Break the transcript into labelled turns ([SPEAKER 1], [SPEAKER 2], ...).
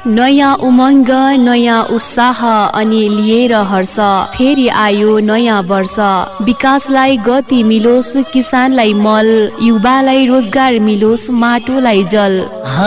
[SPEAKER 1] नयाँ उमङ्ग नयाँ उत्साह अनि लिएर हर्ष फेरि आयो नयाँ वर्ष विकासलाई गति मिलोस् किसानलाई मल युवालाई रोजगार मिलोस् माटोलाई जल